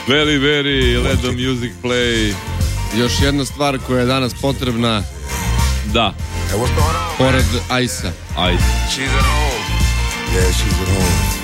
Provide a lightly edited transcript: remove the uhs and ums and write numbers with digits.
Very, let the music play. Još jedna stvar koja je danas potrebna. Da. Pored Ice-a. Ajde. She's at home. Yeah, she's at home.